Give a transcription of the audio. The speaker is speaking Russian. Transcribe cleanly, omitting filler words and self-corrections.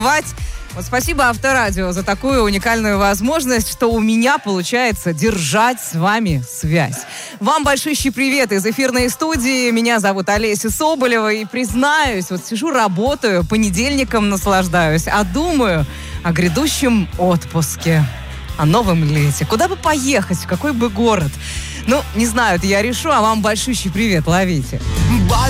Вот спасибо Авторадио за такую уникальную возможность, что у меня получается держать с вами связь. Вам большущий привет из эфирной студии. Меня зовут Олеся Соболева. И признаюсь, вот сижу, работаю, понедельником наслаждаюсь, а думаю о грядущем отпуске, о новом лете. Куда бы поехать, в какой бы город? Ну, не знаю, это я решу, а вам большущий привет, ловите.